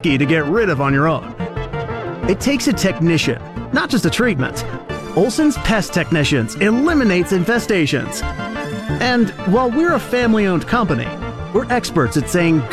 tricky to get rid of on your own. It takes a technician, not just a treatment. Olson's Pest Technicians eliminates infestations. And while we're a family-owned company, we're experts at saying